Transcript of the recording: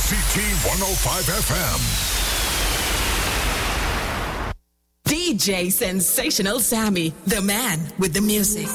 CT 105 FM. DJ Sensational Sammy, the man with the music.